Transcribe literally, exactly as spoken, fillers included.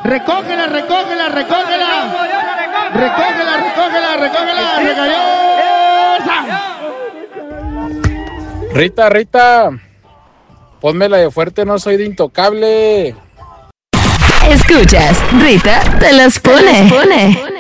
Recógela, recógela, recógela. Recógela, recógela, recógela. Recayó. Rita, Rita, pónmela de fuerte, no soy de intocable. Escuchas, Rita te las pone. Te las pone.